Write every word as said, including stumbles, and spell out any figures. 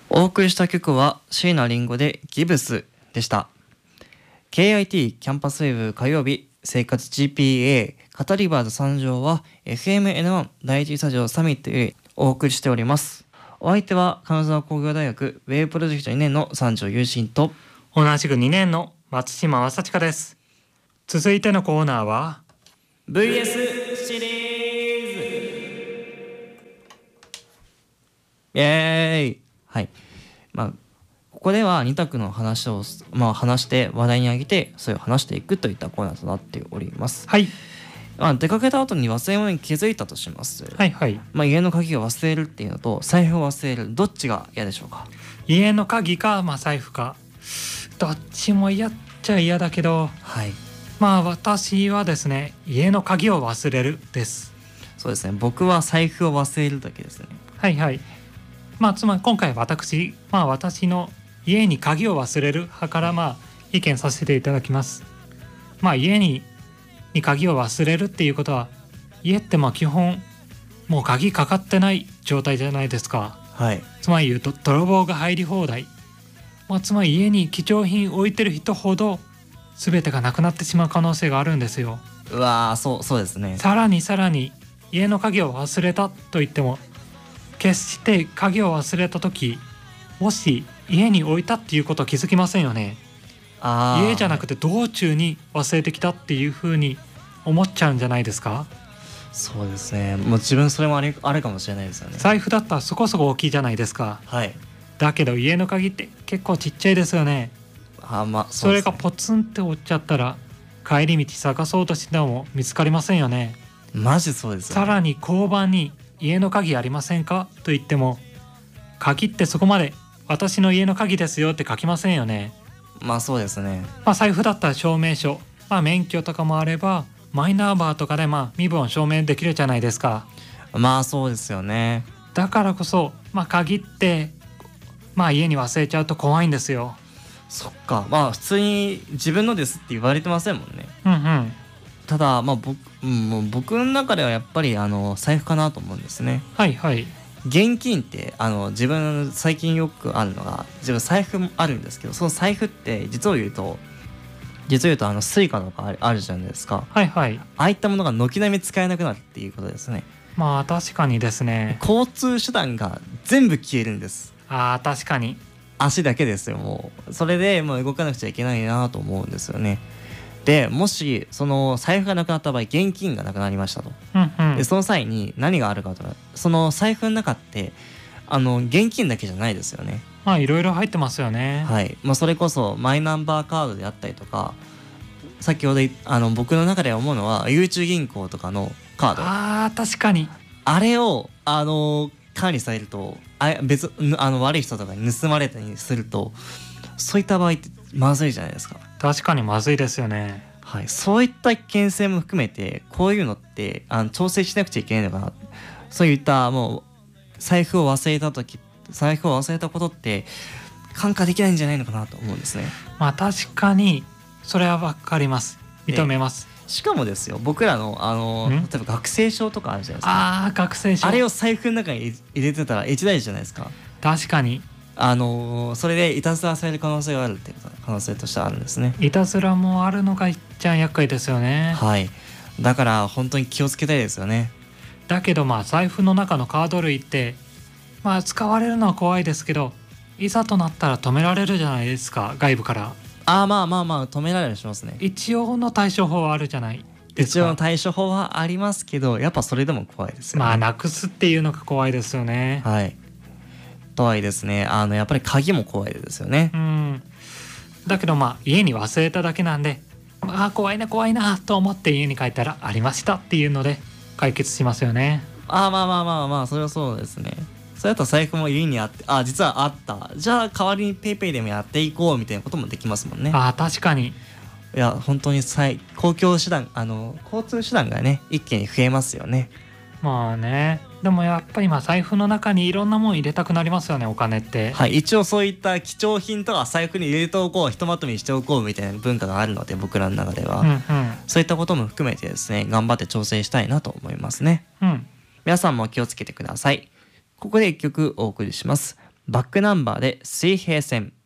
お送りした曲は椎名林檎でギブスでした。 ケーアイティー キャンパスウェブ火曜日生活 ジーピーエー カタリバーズ参上は エフエムエヌワン 第一スタジオサミットよりお送りしております。お相手は金沢工業大学ウェブプロジェクトにねんの三条雄心と同じくにねんの松島正親です。続いてのコーナーはブイエス シリーズイエーイ。はい、まあここではに択の話を、まあ、話して話題に上げてそれを話していくといったコーナーとなっております。 はい、 まあ、出かけた後に忘れ物に気づいたとします。 はいはいまあ、家の鍵を忘れるっていうのと財布を忘れる、どっちが嫌でしょうか？ 家の鍵か、まあ、財布か、どっちも嫌っちゃ嫌だけど、 はい、 まあ私はですね、家の鍵を忘れるです。 そうですね、僕は財布を忘れるだけですね。 はいはい、まあつまり今回私まあ私の家に鍵を忘れる派からまあ意見させていただきます。まあ家にに鍵を忘れるっていうことは、家ってまあ基本もう鍵かかってない状態じゃないですか。 はい、 つまり言うと泥棒が入り放題、まあ、つまり家に貴重品置いてる人ほど全てがなくなってしまう可能性があるんですよ。 うわー、そうそうですね。 さらにさらに家の鍵を忘れたといっても、決して鍵を忘れた時もし家に置いたっていうことは気づきませんよね。 あ家じゃなくて道中に忘れてきたっていう風に思っちゃうんじゃないですか。 そうですね、もう自分それもあれ、あるかもしれないですよね。 財布だったらそこそこ大きいじゃないですか。 はい、 だけど家の鍵って結構ちっちゃいですよね。 あ、まあ、 そそうですね、 れがポツンって落ちちゃったら帰り道探そうとしても見つかりませんよね。 マジそうですよね。 さらに交番に家の鍵ありませんかと言っても、鍵ってそこまで私の家の鍵ですよって書きませんよね。 まあそうですね。 まあ財布だったら証明書、まあ免許とかもあればマイナンバーとかでまあ身分を証明できるじゃないですか。 まあそうですよね。 だからこそまあ鍵ってまあ家に忘れちゃうと怖いんですよ。 そっか、まあ普通に自分のですって言われてませんもんね。 うんうん。 ただまあ僕、うん、もう僕の中ではやっぱりあの財布かなと思うんですね。 はいはい。 現金ってあの自分最近よくあるのが、自分財布もあるんですけど、その財布って実を言うと実を言うとあのスイカとかある、あるじゃないですか。 はいはい。 ああいったものが軒並み使えなくなるっていうことですね。 まあ確かにですね。 交通手段が全部消えるんです。 ああ確かに。 足だけですよ。もうそれでもう動かなくちゃいけないなと思うんですよね。でもしその財布がなくなった場合、現金がなくなりましたと、 うんうん。 でその際に何があるかとか、その財布の中ってあの現金だけじゃないですよね。 まあいろいろ入ってますよね。 はい、まあ、それこそマイナンバーカードであったりとか、先ほど言っあの僕の中で思うのはゆうちょ銀行とかのカード、 ああ確かに。 あれをあの管理されると、あ別あの悪い人とかに盗まれたりすると、そういった場合ってまずいじゃないですか。 確かにまずいですよね。 はい、そういった危険性も含めてこういうのってあの調整しなくちゃいけないのかな。そういったもう財布を忘れた時財布を忘れたことって看過できないんじゃないのかなと思うんですね。 まあ確かにそれは分かります。認めます。 しかもですよ、僕らのあの例えば学生証とかあるじゃないですか。 ああ学生証。 あれを財布の中に入れてたら一大事じゃないですか。 確かに。 あのそれでいたずらされる可能性があるっていう可能性としてはあるんですね。 いたずらもあるのがいっちゃ厄介ですよね。 はい、だから本当に気をつけたいですよね。 だけどまあ財布の中のカード類ってまあ使われるのは怖いですけど、いざとなったら止められるじゃないですか、外部から。 ああ、まあまあまあ止められたりしますね。 一応の対処法はあるじゃないですか。 一応の対処法はありますけど、やっぱそれでも怖いですよね。 まあなくすっていうのが怖いですよね。 はい。とはいえですね、あのやっぱり鍵も怖いですよね。 うん。だけどまあ家に忘れただけなんで、まあ怖いな怖いなと思って家に帰ったらありましたっていうので解決しますよね。 ああ、まあまあまあまあ、それはそうですね。それだと財布も家にあって、あ、実はあった、じゃあ代わりにペイペイでもやっていこうみたいなこともできますもんね。 ああ確かに。 いや本当に最公共手段、あの交通手段がね一気に増えますよね。 まあね。でもやっぱり今財布の中にいろんなもん入れたくなりますよね、お金って。 はい、一応そういった貴重品とか財布に入れておこう、ひとまとめにしておこうみたいな文化があるので、僕らの中では、 うんうん。 そういったことも含めてですね、頑張って調整したいなと思いますね。 うん。 皆さんも気をつけてください。ここで一曲お送りします。 バックナンバーで水平線。